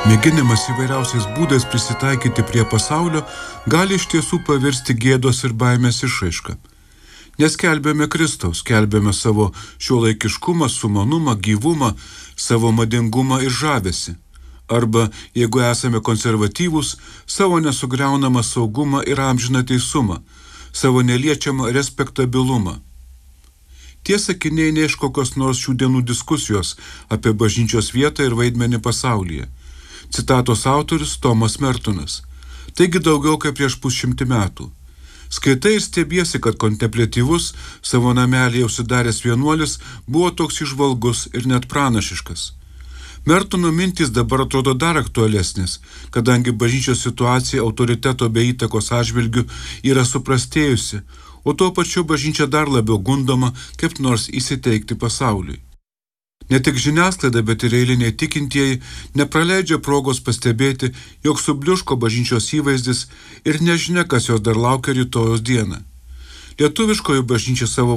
Mėginimas įvairiausiais būdais prisitaikyti prie pasaulio gali iš tiesų pavirsti gėdos ir baimės išraišką. Neskelbėme Kristaus, skelbėme savo šiuolaikiškumą, sumanumą, gyvumą, savo madingumą ir žavesį. Arba, jeigu esame konservatyvūs, savo nesugriaunamą saugumą ir amžiną teisumą, savo neliečiamą respektabilumą. Tie sakiniai ne iš kokios nors šių dienų diskusijos apie bažnyčios vietą ir vaidmenį pasaulyje. Citatos autorius Tomas Mertonas. Taigi daugiau kaip prieš 100 metų. Skaitai ir stebiesi, kad kontempliatyvus, savo namelėje užsidaręs vienuolis buvo toks įžvalgus ir net pranašiškas. Mertono mintys dabar atrodo dar aktualesnės, kadangi bažnyčios situacija autoriteto bei įtakos atžvilgiu yra suprastėjusi, o tuo pačiu bažnyčia dar labiau gundoma kaip nors įsiteikti pasauliui. Ne tik žiniasklaida, bet ir eiliniai tikintieji nepraleidžia progos pastebėti, jog subliuško bažnyčios įvaizdis ir nežinia, kas jos dar laukia rytojos dieną. Lietuviškoji bažnyčia savo